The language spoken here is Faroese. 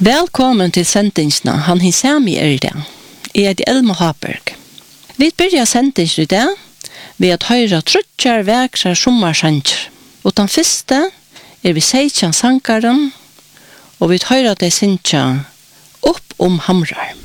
Velkommen til sendingsna, han hinser meg i det. Jeg Elma Haberg. Vi begynner sendingsna i det ved at høyre trutjar vekrar sommarsanger. Og den første vi 16 sankaren, og vi høyre det synkja opp om hamrar.